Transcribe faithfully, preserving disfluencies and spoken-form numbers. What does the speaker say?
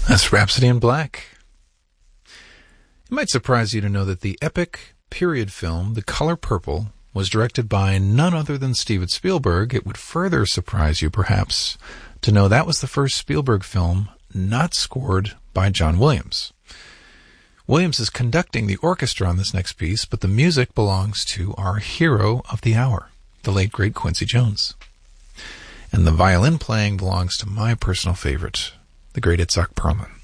That's Rhapsody in Black. It might surprise you to know that the epic period film, The Color Purple, was directed by none other than Steven Spielberg. It would further surprise you, perhaps, to know that was the first Spielberg film not scored by John Williams. Williams is conducting the orchestra on this next piece, but the music belongs to our hero of the hour, the late, great Quincy Jones. And the violin playing belongs to my personal favorite, the great Itzhak Perlman.